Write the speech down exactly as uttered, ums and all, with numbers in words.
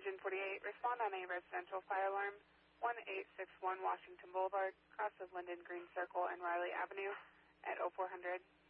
Engine forty-eight, respond on a residential fire alarm, one eight six one Washington Boulevard, cross of Linden Green Circle and Riley Avenue at oh four hundred.